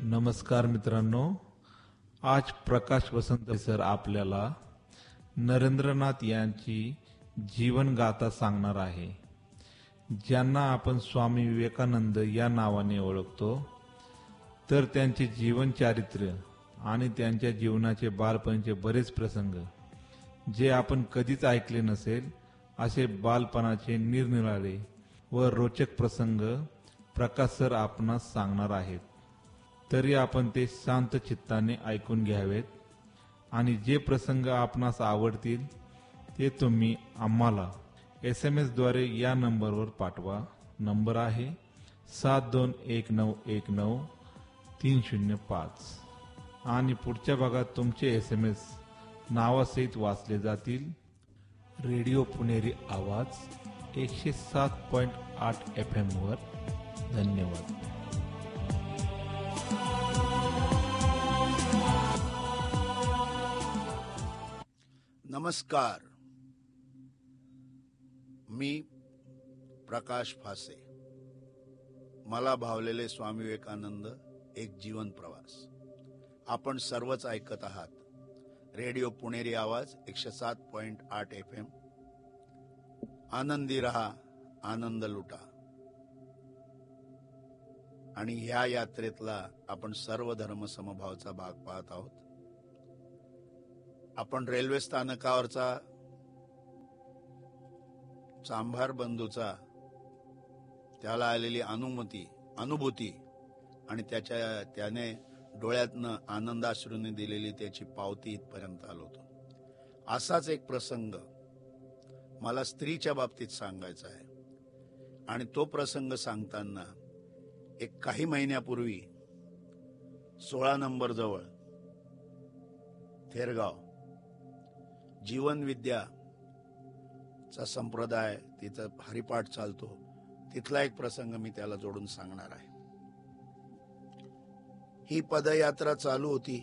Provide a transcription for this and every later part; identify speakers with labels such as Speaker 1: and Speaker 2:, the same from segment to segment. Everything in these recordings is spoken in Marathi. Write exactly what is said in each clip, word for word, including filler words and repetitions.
Speaker 1: नमस्कार मित्रांनो, आज प्रकाश वसंत सर आपल्याला नरेंद्रनाथ यांची जीवनगाथा सांगणार आहे, ज्यांना आपण स्वामी विवेकानंद या नावाने ओळखतो. तर त्यांचे जीवन चारित्र्य आणि त्यांच्या जीवनाचे बालपणीचे बरेच प्रसंग जे आपण कधीच ऐकले नसेल असे बालपणाचे निरनिराळे व रोचक प्रसंग प्रकाश सर आपणास सांगणार आहेत. तरी आपण ते शांत चित्ताने ऐकून घ्यावेत आणि जे प्रसंग आपणास आवडतील ते तुम्ही आम्हाला एस एम एस द्वारे या नंबरवर पाठवा. नंबर आहे सात दोन एक नऊ एक नऊ तीन शून्य पाच आणि पुढच्या भागात तुमचे एस एम एस नावासहित वाचले जातील. रेडिओ पुणेरी आवाज एकशे सात पॉईंट आठ एफ एम वर. धन्यवाद.
Speaker 2: नमस्कार, मी प्रकाश फासे. मला भावलेले स्वामी विवेकानंद एक जीवन प्रवास. आपण सर्वच ऐकत आहात रेडिओ पुणेरी आवाज एकशे सात पॉइंट आठ एफ एम. आनंदी रहा, आनंद लुटा. आणि ह्या यात्रेतला आपण सर्व धर्म समभावचा भाग पाहत आहोत. आपण रेल्वे स्थानकावरचा चांभार बंधूचा त्याला आलेली अनुमती अनुभूती आणि त्याच्या त्याने डोळ्यातनं आनंदाश्रूने दिलेली त्याची पावती इथपर्यंत आलो होतो. असाच एक प्रसंग मला स्त्रीच्या बाबतीत सांगायचा आहे. आणि तो प्रसंग सांगताना एक काही महिन्यापूर्वी सोळा नंबर जवळ थेरगाव जीवन विद्याचा संप्रदाय, तिथं हरिपाठ चालतो, तिथला एक प्रसंग मी त्याला जोडून सांगणार आहे. ही पदयात्रा चालू होती.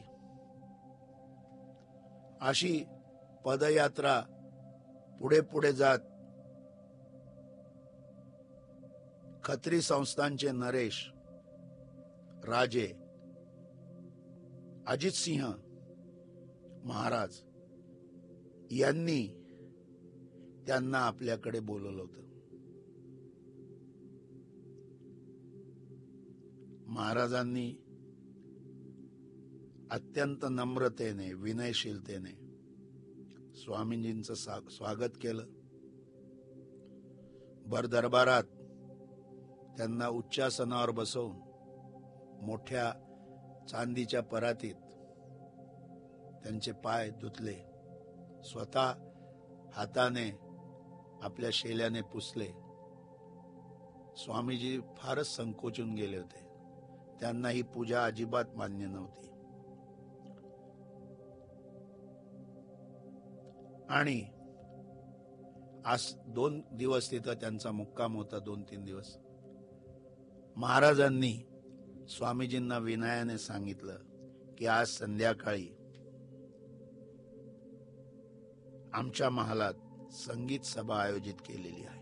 Speaker 2: अशी पदयात्रा पुढे पुढे जात खत्री संस्थानचे नरेश राजे अजित सिंह महाराज यांनी त्यांना आपल्याकडे बोलवलं होतं. महाराजांनी अत्यंत नम्रतेने विनयशीलतेने स्वामीजींचं स्वागत केलं. भर दरबारात त्यांना उच्चासनावर बसवून मोठ्या चांदीच्या परातीत त्यांचे पाय धुतले. स्वतः हाताने आपल्या शेल्याने पुसले. स्वामीजी फारच संकोचून गेले होते. त्यांना ही पूजा अजिबात मान्य नव्हती. आणि आज दोन दिवस तिथं त्यांचा मुक्काम होता. दोन तीन दिवस महाराजांनी स्वामीजींना विनयाने सांगितलं की आज संध्याकाळी आमच्या महालात संगीत सभा आयोजित केलेली आहे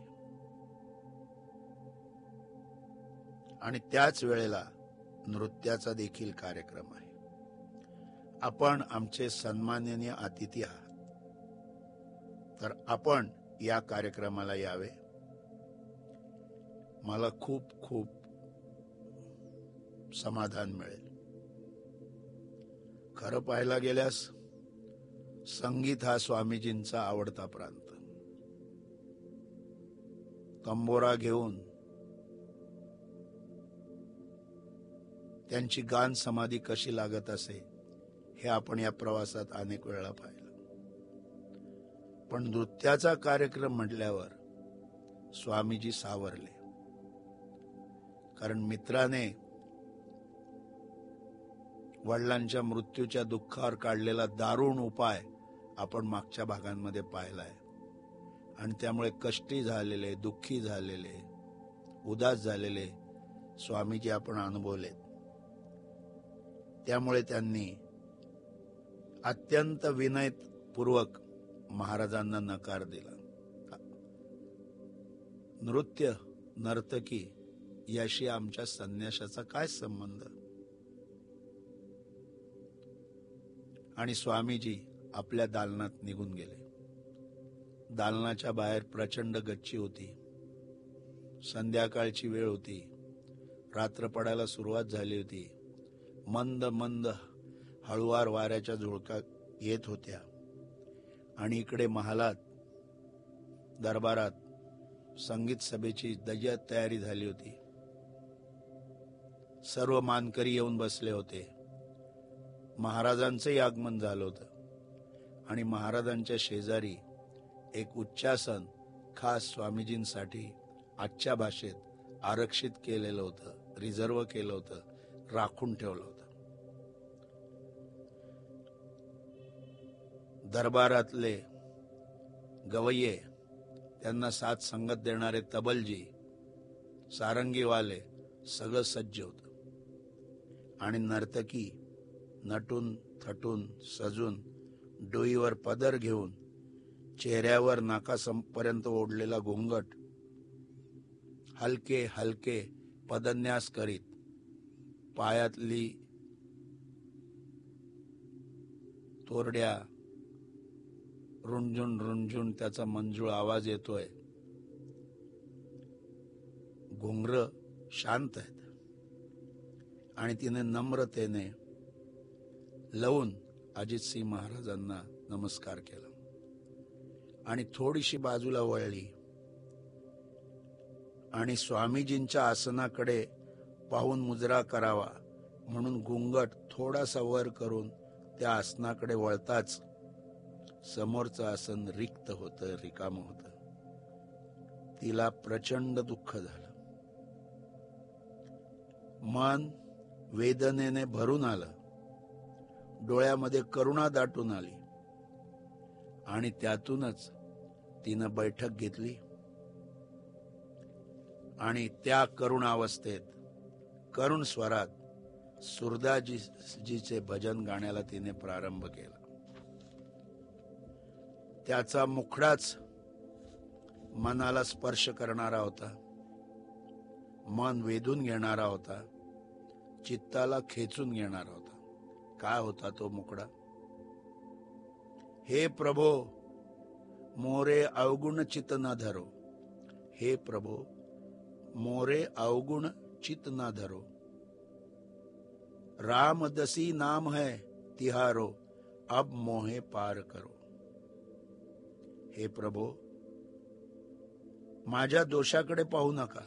Speaker 2: आणि त्याच वेळेला नृत्याचा देखील कार्यक्रम आहे. आपण आमचे सन्माननीय अतिथी आहात, तर आपण या कार्यक्रमाला यावे. मला खूप खूप समाधान मिळेल. खरं पाहायला गेल्यास संगीत हा स्वामीजींचा आवडता प्रांत. तंबोरा घेऊन त्यांची गान समाधी कशी लागत असे हे आपण या प्रवासात अनेक वेळा पाहिलं. पण नृत्याचा कार्यक्रम म्हटल्यावर स्वामीजी सावरले. कारण मित्राने वडिलांच्या मृत्यूच्या दुःखावर काढलेला दारुण उपाय आपण मागच्या भागांमध्ये पाहिलाय. आणि त्यामुळे कष्टी झालेले, दुःखी झालेले, उदास झालेले स्वामीजी आपण अनुभवले. त्यामुळे त्यांनी अत्यंत विनयपूर्वक महाराजांना नकार दिला. नृत्य, नर्तकी याशी आमच्या संन्यासाचा काय संबंध? आणि स्वामीजी आपल्या दालनात निघून गेले. दालनाच्या बाहेर प्रचंड गच्ची होती. संध्याकाळची वेळ होती. रात्र पडायला सुरुवात झाली होती. मंद मंद हळुवार वाऱ्याच्या झुळका येत होत्या आणि इकडे महालात दरबारात संगीत सभेची दय्यत तयारी झाली होती. सर्व मानकरी येऊन बसले होते. महाराजांचंही आगमन झालं होतं आणि महाराजांच्या शेजारी एक उच्चासन खास स्वामीजींसाठी आजच्या भाषेत आरक्षित केलेलं होतं, रिझर्व केलं होतं, राखून ठेवलं होतं. दरबारातले गवय्ये, त्यांना साथ संगत देणारे तबलजी, सारंगीवाले सगळं सज्ज होतं आणि नर्तकी नटून थटून सजून डोईवर पदर घेऊन चेहऱ्यावर नाकापर्यंत ओढलेला घोंगट हलके हलके पदन्यास करीत पायातली तोरड्या रुंजून रुंजून त्याचा मंजूळ आवाज येतोय. घुंगर शांत आहेत आणि तिने नम्रतेने लवून अजितसिंह महाराजांना नमस्कार केला आणि थोडीशी बाजूला वळली आणि स्वामीजींच्या आसनाकडे पाहून मुजरा करावा म्हणून घुंगट थोडासा वर करून त्या आसनाकडे वळताच समोरचं आसन रिक्त होतं, रिकाम होतं. तिला प्रचंड दुःख झालं. मन वेदनेने भरून आलं. डोळ्यामध्ये करुणा दाटून आली आणि त्यातूनच तिनं बैठक घेतली आणि त्या करुणावस्थेत करुण स्वरात सुरदाजीचे भजन गाण्याला तिने प्रारंभ केला. त्याचा मुखडाच मनाला स्पर्श करणारा होता, मन वेधून घेणारा होता, चित्ताला खेचून घेणारा होता. काय होता तो मुखडा? हे प्रभो मोरे अवगुण चित न धरो, हे प्रभो मोरे अवगुण चित न धरो, राम दसी नाम है तिहारो, अब मोहे पार करो. हे प्रभो माझ्या दोषाकडे पाहू नका.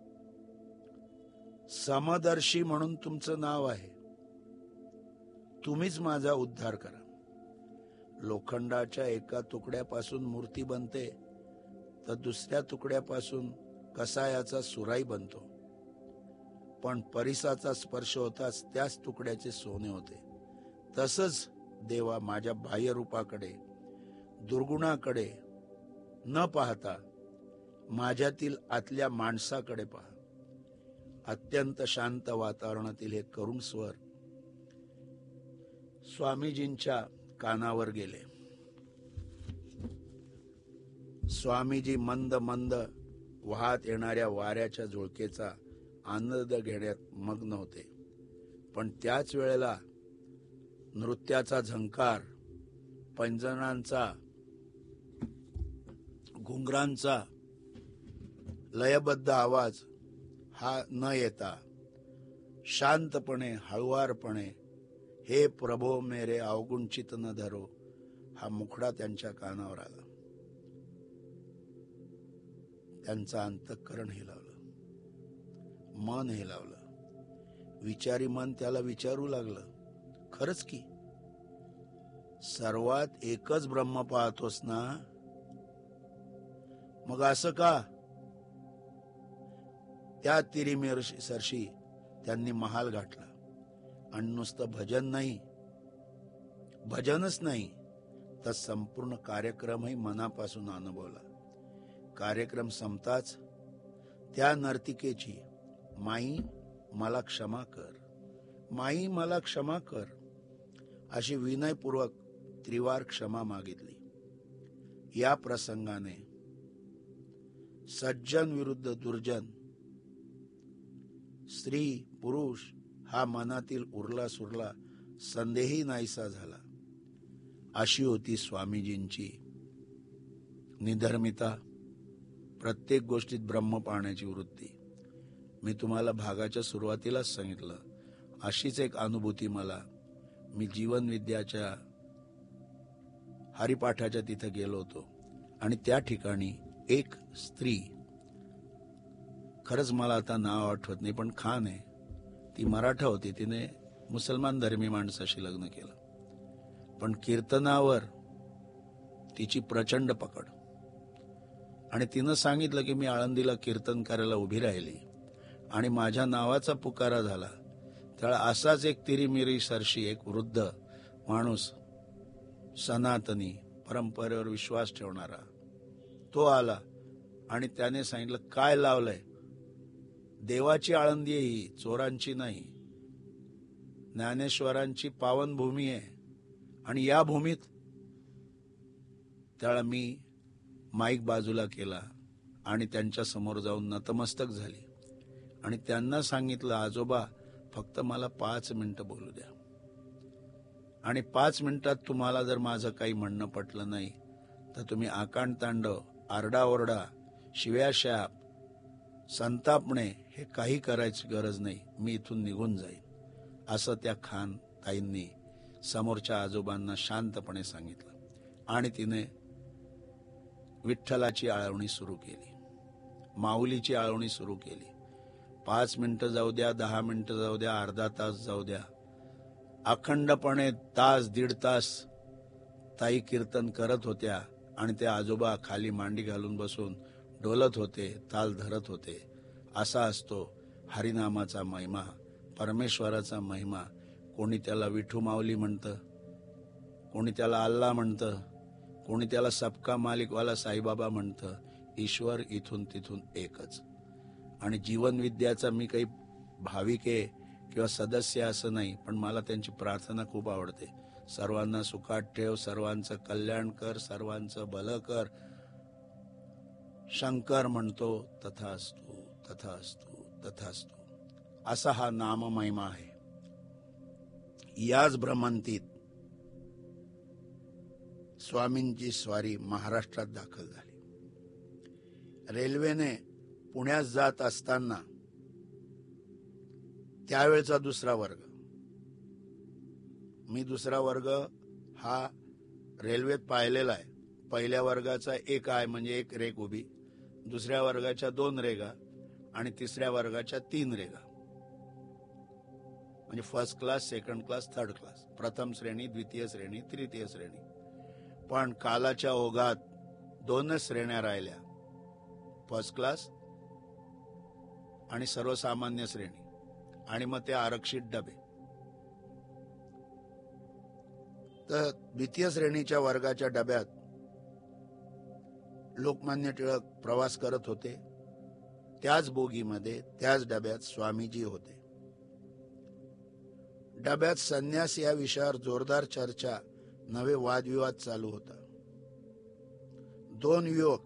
Speaker 2: समदर्शी म्हणून तुमचं नाव आहे. तुम्हीच माझा उद्धार करा. लोखंडाच्या एका तुकड्यापासून मूर्ती बनते तर दुसऱ्या तुकड्यापासून कसायाचा सुराई बनतो, पण परिसाचा स्पर्श होताच त्याच तुकड्याचे सोने होते. तसंच देवा माझ्या बाह्य रूपाकडे, दुर्गुणाकडे न पाहता माझ्यातील आतल्या माणसाकडे पहा. अत्यंत शांत वातावरणातील हे करुण स्वर स्वामीजींच्या कानावर गेले. स्वामीजी मंद मंद वाहत येणाऱ्या वाऱ्याच्या झुळकेचा आनंद घेण्यात मग्न होते, पण त्याच वेळेला नृत्याचा झंकार, पैंजणांचा, घुंगरांचा लयबद्ध आवाज हा न येता शांतपणे हळुवारपणे हे प्रभो मेरे अवगुण चित न धरो हा मुखडा त्यांच्या कानावर आला. त्यांचं अंतःकरण हेलावलं, मन हेलावलं. विचारी मन त्याला विचारू लागलं, खरंच की सर्वात एकच ब्रह्म पाहतोस ना, मग असं का? त्या तिरीमेर सरशी त्यांनी महाल गाठला आणि नुसतं भजन नाही, भजनच नाही तर संपूर्ण कार्यक्रमही मनापासून अनुभवला. कार्यक्रम संपताच त्या नर्तिकेची माई मला क्षमा कर, माई मला क्षमा कर अशी विनयपूर्वक त्रिवार क्षमा मागितली. या प्रसंगाने सज्जन विरुद्ध दुर्जन, स्त्री पुरुष हा मनातील उरला सुरला संदेही नाहीसा झाला. अशी होती स्वामीजींची निधर्मिता, प्रत्येक गोष्टीत ब्रह्म पाहण्याची वृत्ती. मी तुम्हाला भागाच्या सुरुवातीलाच सांगितलं, अशीच एक अनुभूती मला, मी जीवन विद्याच्या हरिपाठाच्या तिथे गेलो होतो आणि त्या ठिकाणी एक स्त्री, खरंच मला आता नाव आठवत नाही पण खान आहे, ती मराठा होती, तिने मुसलमान धर्मी माणसाशी लग्न केलं, पण कीर्तनावर तिची प्रचंड पकड. आणि तिनं सांगितलं की मी आळंदीला कीर्तन करायला उभी राहिली आणि माझ्या नावाचा पुकारा झाला, त्याला असाच एक तिरीमिरी सरशी एक वृद्ध माणूस, सनातनी परंपरेवर विश्वास ठेवणारा, तो आला आणि त्याने सांगितलं, काय लावलंय, देवाची आळंदी आहे ही, चोरांची नाही, ज्ञानेश्वरांची पावनभूमी आहे आणि या भूमीत. त्याला मी माईक बाजूला केला आणि त्यांच्या समोर जाऊन नतमस्तक झाली आणि त्यांना सांगितलं, आजोबा फक्त मला पाच मिनिटं बोलू द्या आणि पाच मिनिटात तुम्हाला जर माझं काही म्हणणं पटलं नाही तर तुम्ही आकांड तांडव, आरडाओरडा, शिव्याशाप, संतापणे हे काही करायची गरज नाही, मी इथून निघून जाईन, असं त्या खान ताईंनी समोरच्या आजोबांना शांतपणे सांगितलं. आणि तिने विठ्ठलाची आळवणी सुरू केली, माऊलीची आळवणी सुरू केली. पाच मिनिटं जाऊ द्या, दहा मिनिटं जाऊ द्या, अर्धा तास जाऊ द्या, अखंडपणे तास दीड तास ताई कीर्तन करत होत्या आणि ते आजोबा खाली मांडी घालून बसून डोलत होते, ताल धरत होते. असा असतो हरिनामाचा महिमा, परमेश्वराचा महिमा. कोणी त्याला विठू माऊली म्हणतं, कोणी त्याला अल्ला म्हणतं, कोणी त्याला सबका मालिकवाला साईबाबा म्हणतं. ईश्वर इथून तिथून एकच. आणि जीवन विद्याचा मी काही भाविक आहे किंवा सदस्य असं नाही, पण मला त्यांची प्रार्थना खूप आवडते. सर्वांना सुखात ठेव, सर्वांचं कल्याण कर, सर्वांचं भलं कर. शंकर म्हणतो तथास्तु तथास्तु तथास्तु. असा हा नाम महिमा आहे. याच भ्रमंतीत स्वामींची स्वारी महाराष्ट्रात दाखल झाली. रेल्वेने पुण्यात जात असताना त्यावेळचा दुसरा वर्ग, मी दुसरा वर्ग हा रेल्वेत पाहिलेला आहे. पहिल्या वर्गाचा एक आहे म्हणजे एक रेग उभी, दुसऱ्या वर्गाच्या दोन रेगा आणि तिसऱ्या वर्गाच्या तीन रेगा, म्हणजे first class, second class, third class, प्रथम श्रेणी, द्वितीय श्रेणी, तृतीय श्रेणी. पण कालाच्या ओघात दोनच श्रेण्या राहिल्या, फर्स्ट क्लास आणि सर्वसामान्य श्रेणी, आणि मग ते आरक्षित डबे. तर द्वितीय श्रेणीच्या वर्गाच्या डब्यात लोकमान्य टिळक प्रवास करत होते. त्याच बोगीमध्ये, त्याच डब्यात स्वामीजी होते. डब्यात संन्यास या विषयावर जोरदार चर्चा, नवे वादविवाद चालू होता. दोन युवक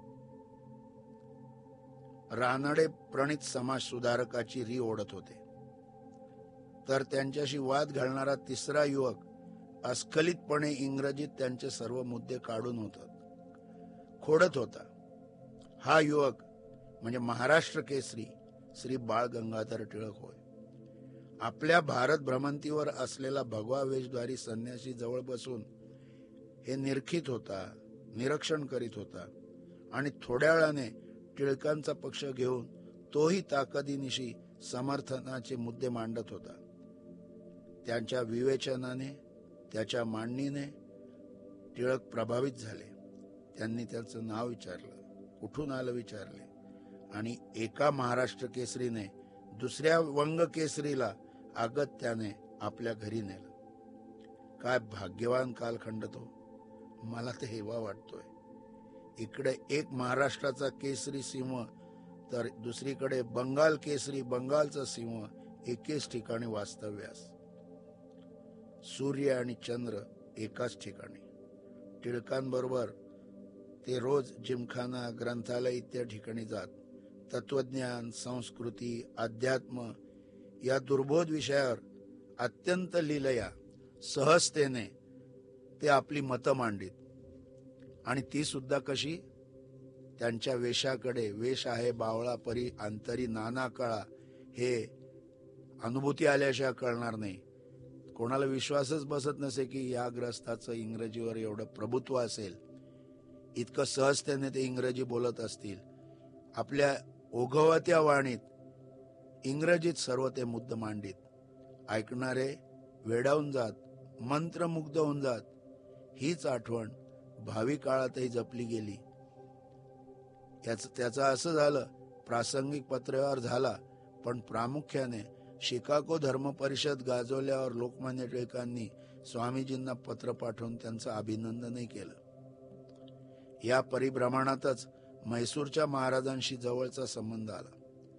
Speaker 2: रानडे प्रणित समाज सुधारकाची री ओढत होते, तर त्यांच्याशी वाद घालणारा तिसरा युवक अस्खलितपणे इंग्रजीत त्यांचे सर्व मुद्दे काढून होता खोडत होता. हा युवक म्हणजे महाराष्ट्र केसरी श्री बाळ गंगाधर टिळक होय. आपल्या भारत भ्रमंतीवर असलेला भगवा वेशधारी संन्यासी जवळ बसून हे निरखित होता, निरीक्षण करीत होता आणि थोड्या वेळाने टिळकांचा पक्ष घेऊन तोही ताकदीनिशी समर्थनाचे मुद्दे मांडत होता. त्यांच्या विवेचनाने, त्याच्या मांडणीने टिळक प्रभावित झाले. त्यांनी त्याचं नाव विचारलं, कुठून आलं विचारले, आणि एका महाराष्ट्र केसरीने दुसऱ्या वंग केसरीला अगत्याने आपल्या घरी नेलं. काय भाग्यवान कालखंड तो, मला ते हेवा वाटतोय. इकडे एक महाराष्ट्राचा केसरी सिंह तर दुसरीकडे बंगाल केसरी बंगालचा सिंह एकेच ठिकाणी वास्तव्यास. सूर्य आणि चंद्र एकाच ठिकाणी. टिळकांबरोबर ते रोज जिमखाना, ग्रंथालय इत्यादी ठिकाणी जात तत्वज्ञान, संस्कृती, अध्यात्म या दुर्बोध विषयावर अत्यंत लीलया, सहजतेने ते आपली मतं मांडीत. आणि ती सुद्धा कशी? त्यांच्या वेशाकडे, वेश आहे बावळा परी अंतरी नाना कळा, हे अनुभूती आल्याशिवाय कळणार नाही. कोणाला विश्वासच बसत नसे की या ग्रस्ताचं इंग्रजीवर एवढं प्रभुत्व असेल, इतकं सहजतेने ते इंग्रजी बोलत असतील. आपल्या ओघवत्या वाणीत इंग्रजीत सर्व ते मुद्द मांडीत. ऐकणारे वेडावून जात, मंत्रमुग्ध होऊन जात. हीच आठवण भावी काळातही जपली गेली. याच त्याचं असं झालं, प्रासंगिक पत्रव्यवहार झाला, पण प्रामुख्याने शिकागो धर्म परिषद गाजवल्यावर लोकमान्य टिळकांनी स्वामीजींना पत्र पाठवून त्यांचं अभिनंदनही केलं. या परिभ्रमणातच म्हैसूरच्या महाराजांशी जवळचा संबंध आला.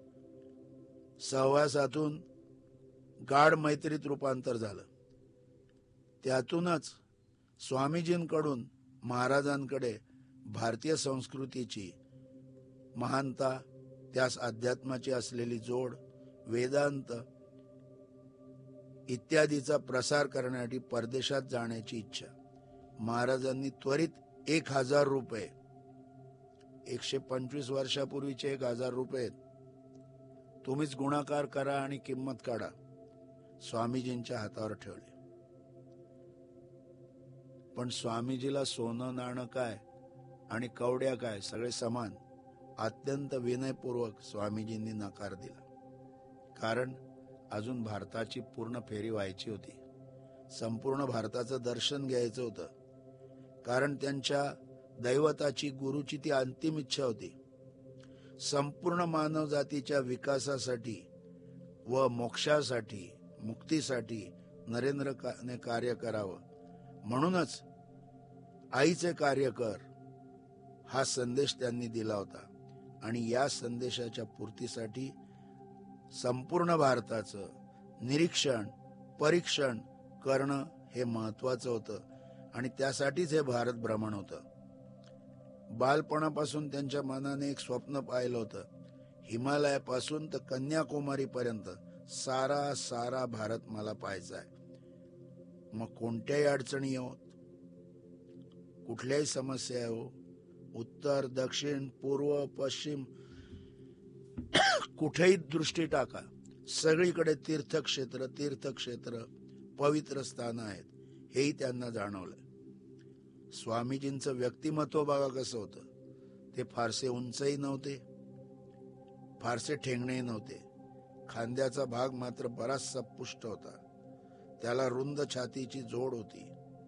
Speaker 2: सहवासातून गाढ मैत्रीत रूपांतर झालं. त्यातूनच स्वामीजींकडून महाराजांकडे भारतीय संस्कृतीची महानता, त्यास अध्यात्माची असलेली जोड, वेदांत इत्यादीचा प्रसार करण्यासाठी परदेशात जाण्याची इच्छा. महाराजांनी त्वरित एक हजार रुपये, एकशे पंचवीस वर्षापूर्वीचे एक हजार रुपये तुम्हीच गुणाकार करा आणि किंमत काढा, स्वामीजींच्या हातावर ठेवले. पण स्वामीजीला सोनं नाणं काय आणि कवड्या काय सगळे समान. अत्यंत विनयपूर्वक स्वामीजींनी नकार दिला. कारण अजून भारताची पूर्ण फेरी व्हायची होती. संपूर्ण भारताचं दर्शन घ्यायचं होतं. कारण त्यांच्या दैवताची, गुरुची ती अंतिम इच्छा होती. संपूर्ण मानव जातीच्या विकासासाठी व मोक्षासाठी, मुक्तीसाठी नरेंद्रने कार्य करावं. म्हणूनच आईचे कार्य कर हा संदेश त्यांनी दिला होता. आणि या संदेशाच्या पूर्तीसाठी संपूर्ण भारताचं निरीक्षण, परीक्षण करणं हे महत्वाचं होतं. आणि त्यासाठीच हे भारत भ्रमण होतं. बालपणापासून त्यांच्या मनाने एक स्वप्न पाहिलं होतं. हिमालयापासून तर कन्याकुमारी पर्यंत सारा सारा भारत मला पाहायचा आहे. मग कोणत्याही अडचणी येऊ, कुठल्याही समस्या येऊ, उत्तर, दक्षिण, पूर्व, पश्चिम, कुठेही दृष्टी टाका, सगळीकडे तीर्थक्षेत्र तीर्थक्षेत्र पवित्र स्थान आहेत, हेही त्यांना जाणवलं. स्वामीजींचं व्यक्तिमत्व बघा कसं होतं. ते फारसे उंचही नव्हते, फारसे ठेंगणेही नव्हते. खांद्याचा भाग मात्र बराचसा पुष्ट होता. त्याला रुंद छातीची जोड होती.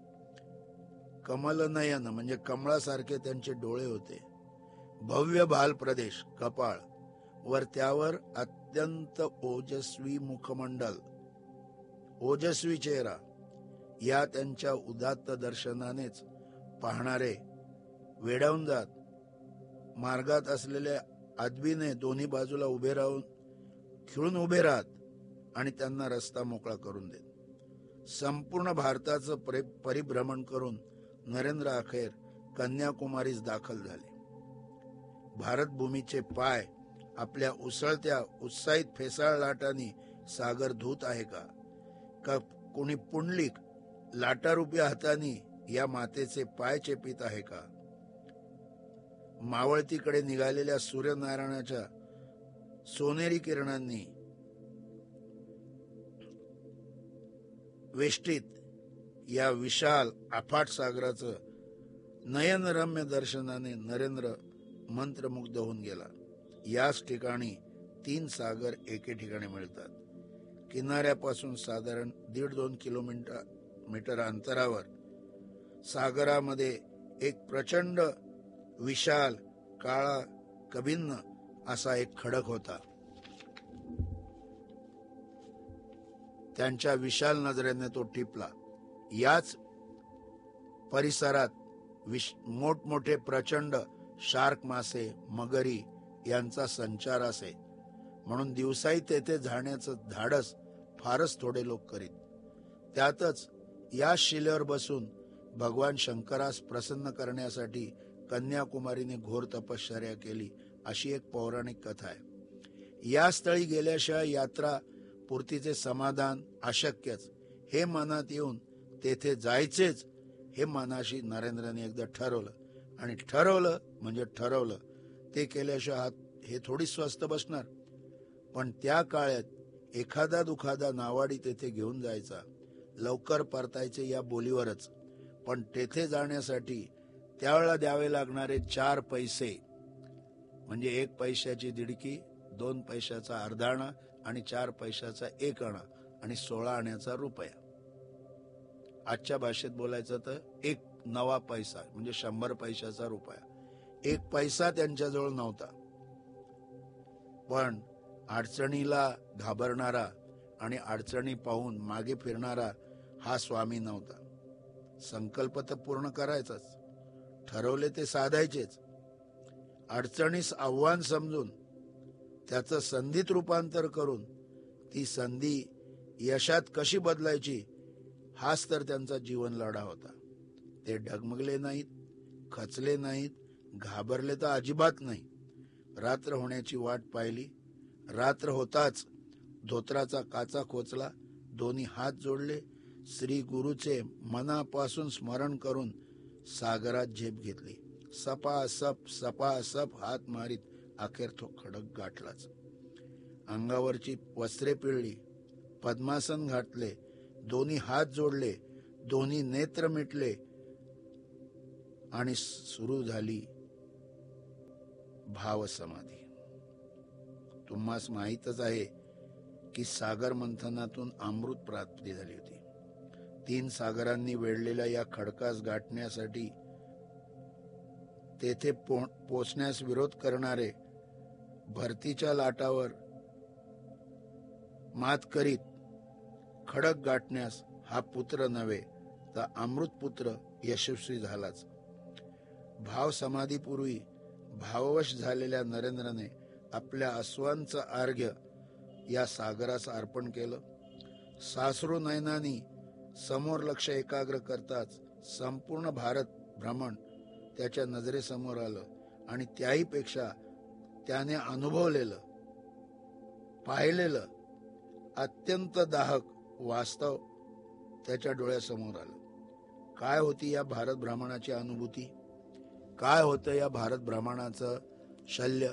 Speaker 2: कमलनयन म्हणजे कमळासारखे त्यांचे डोळे होते. भव्य भाल प्रदेश, कपाळ वर त्यावर अत्यंत ओजस्वी मुखमंडल, ओजस्वी चेहरा. या त्यांच्या उदात्त दर्शनानेच पाहणारे वेडावून जात. मार्गात असलेल्या आदबीने दोन्ही बाजूला उभे राहून खिळून उभे राहत आणि त्यांना रस्ता मोकळा करून देत. संपूर्ण भारताचं परिभ्रमण करून नरेंद्र अखेर कन्याकुमारीस दाखल झाले. भारतभूमीचे पाय आपल्या उसळत्या उत्साहित फेसाळ लाटांनी सागर धूत आहे का? का कोणी पुंडलिक लाटारूपी हातांनी या मातेचे पाय चेपित आहे का? मावळतीकडे निघालेल्या सूर्यनारायणाच्या सोनेरी किरणांनी वेष्टीत या विशाल अफाट सागराचं नयनरम्य दर्शनाने नरेंद्र मंत्रमुग्ध होऊन गेला. याच ठिकाणी तीन सागर एके ठिकाणी मिळतात. किनाऱ्यापासून साधारण दीड दोन किलोमीटर मीटर अंतरावर सागरामध्ये एक प्रचंड विशाल काळा कभिन्न असा एक खडक होता. त्यांच्या विशाल नजरेने तो टिपला. याच परिसरात मोठमोठे प्रचंड शार्क मासे, मगरी यांचा संचार असे. म्हणून दिवसाही तेथे जाण्याचं धाडस फारच थोडे लोक करीत. त्यातच या शिलेवर बसून भगवान शंकरास प्रसन्न करण्यासाठी कन्याकुमारीने घोर तपश्चर्या केली, अशी एक पौराणिक कथा आहे. या स्थळी गेल्याशिवाय यात्रा पूर्तीचे समाधान अशक्यच, हे मनात येऊन तेथे जायचेच हे मनाशी नरेंद्रने एकदा ठरवलं. आणि ठरवलं म्हणजे ठरवलं. ते केल्याशिवाय हात हे थोडी स्वस्त बसणार. पण त्या काळात एखादा दुखादा नावाडी तेथे घेऊन जायचा, लवकर परतायचे या बोलीवरच. पण तेथे जाण्यासाठी त्यावेळेला द्यावे लागणारे चार पैसे म्हणजे एक पैशाची दिडकी, दोन पैशाचा अर्धा आणा आणि चार पैशाचा एक आणा आणि सोळा आण्याचा रुपया. आजच्या भाषेत बोलायचं तर एक नवा पैसा म्हणजे शंभर पैशाचा रुपया. एक पैसा त्यांच्याजवळ नव्हता. पण अडचणीला घाबरणारा आणि अडचणी पाहून मागे फिरणारा हा स्वामी नव्हता. संकल्प तर पूर्ण करायचाच, ठरवले ते साधायचेच. अडचणीस आव्हान समजून त्याचं संधीत रूपांतर करून ती संधी यशात कशी बदलायची हाच तर त्यांचा जीवन लढा होता. ते डगमगले नाहीत, खचले नाहीत, घाबरले तर अजिबात नाही. रात्र होण्याची वाट पाहिली. रात्र होताच धोत्राचा काचा खोचला, दोन्ही हात जोडले, श्री गुरुचे मनापासून स्मरण करून सागरात झेप घेतली. सपासप सपासप हात मारीत अखेर तो खडक गाठलाच. अंगावरची वस्त्रे पिळली, पद्मासन घातले, दोन्ही हात जोडले, दोन्ही नेत्र मिटले आणि सुरू झाली भावसमाधी. तुम्हास माहीतच आहे की सागर मंथनातून अमृत प्राप्ती झाली होती. तीन सागरांनी वेढलेल्या या खडकास गाठण्यासाठी तेथे पो पोचण्यास विरोध करणारे भरतीच्या लाटावर मात करीत खडक गाठण्यास हा पुत्र नव्हे तर अमृत पुत्र यशस्वी झालाच. भाव समाधीपूर्वी भाववश झालेल्या नरेंद्रने आपल्या अश्वांचं अर्घ्य या सागरास अर्पण केलं. सासरू नयनानी समोर लक्ष एकाग्र करताच संपूर्ण भारत भ्रमण त्याच्या नजरेसमोर आलं आणि त्याही पेक्षा त्याने अनुभवलेलं, पाहिलेलं अत्यंत दाहक वास्तव त्याच्या डोळ्यासमोर आलं. काय होती या भारत भ्रमणाची अनुभूती? काय होतं या भारत भ्रमणाचं शल्य?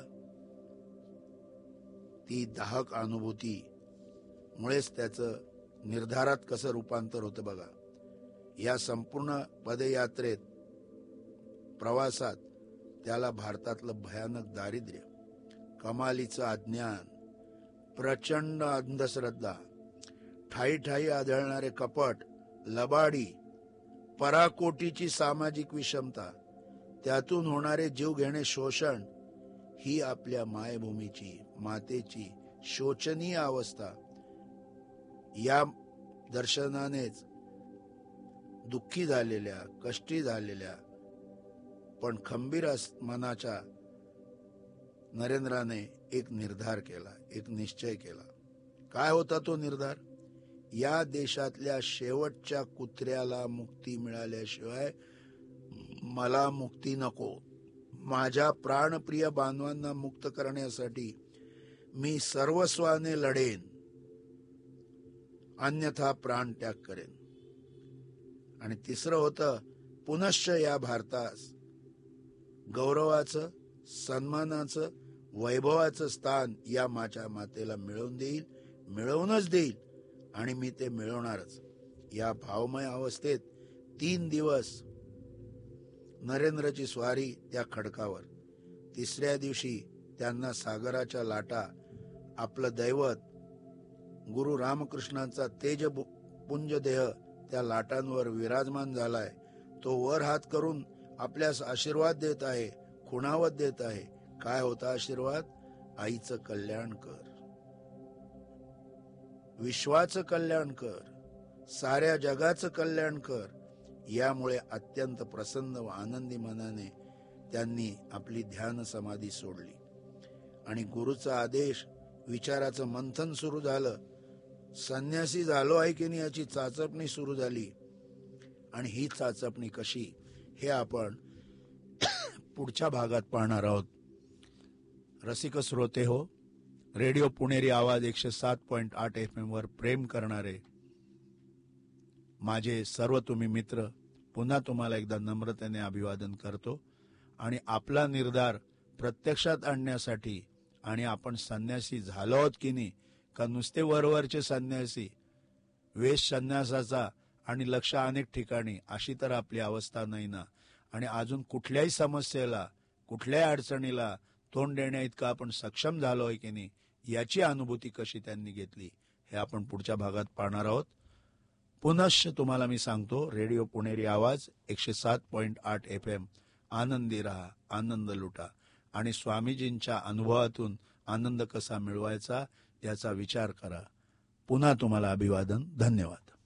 Speaker 2: ती दाहक अनुभूती मुळेच त्याचं निर्धारात कसं रूपांतर होतं बघा. या संपूर्ण पदयात्रेत प्रवासात त्याला भारतातलं भयानक दारिद्र्य, कमालीचं अज्ञान, प्रचंड अंधश्रद्धा, ठाई ठाई आढळणारे कपट, लबाडी, पराकोटीची सामाजिक विषमता, त्यातून होणारे जीव घेणे शोषण, ही आपल्या मायभूमीची, मातेची शोचनीय अवस्था या दर्शनानेच दुःखी झालेल्या, कष्टी झालेल्या पण खंबीर मनाच्या नरेंद्राने एक निर्धार केला, एक निश्चय केला. काय होता तो निर्धार? या देशातल्या शेवटच्या कुत्र्याला मुक्ती मिळाल्याशिवाय मला मुक्ती नको. माझ्या प्राणप्रिय बांधवांना मुक्त करण्यासाठी मी सर्वस्वाने लढेन, अन्यथा प्राण त्याग करेन. आणि तिसरं होतं, पुनश्च या भारतास गौरवाचं, सन्मानाचं, वैभवाचं स्थान या माझ्या मातेला मिळवून देईल, मिळवूनच देईल आणि मी ते मिळवणारच. या भावमय अवस्थेत तीन दिवस नरेंद्रची स्वारी त्या खडकावर. तिसऱ्या दिवशी त्यांना सागराच्या लाटा, आपलं दैवत गुरु रामकृष्णांचा तेजपुंज देह त्या लाटांवर विराजमान झालाय. तो वर हात करून आपल्यास आशीर्वाद देत आहे, खुणावत देत आहे. काय होता आशीर्वाद? आईचं कल्याण कर, विश्वाचं कल्याण कर, साऱ्या जगाचं कल्याण कर. यामुळे अत्यंत प्रसन्न व आनंदी मनाने त्यांनी आपली ध्यान समाधी सोडली आणि गुरुचा आदेश, विचाराचं मंथन सुरू झालं. संन्यासी झालो आहे की नाही याची चाचपणी सुरू झाली. आणि ही चाचपणी कशी हे आपण पुढच्या भागात पाहणार आहोत. रसिक श्रोते हो, रेडिओ पुणेरी आवाज एकशे सात पॉइंट आठ एफ एम वर प्रेम करणारे माझे सर्व तुम्ही मित्र, पुन्हा तुम्हाला एकदा नम्रतेने अभिवादन करतो आणि आपला निर्धार प्रत्यक्षात आणण्यासाठी आणि आपण संन्यासी झालो आहोत की नाही, का नुसते वरवरचे संन्यासी, वेश संन्यासाचा आणि लक्ष अनेक ठिकाणी, अशी तर आपली अवस्था नाही ना. आणि अजून कुठल्याही समस्येला, कुठल्याही अडचणीला तोंड देण्या इतका आपण सक्षम झालो आहे की नाही, याची अनुभूती कशी त्यांनी घेतली हे आपण पुढच्या भागात पाहणार आहोत. पुनश्च तुम्हाला मी सांगतो, रेडिओ पुणेरी आवाज एकशे सात पॉइंट आठ एफ एम, आनंदी राहा, आनंद लुटा आणि स्वामीजींच्या अनुभवातून आनंद कसा मिळवायचा याचा विचार करा. पुन्हा तुम्हाला अभिवादन. धन्यवाद.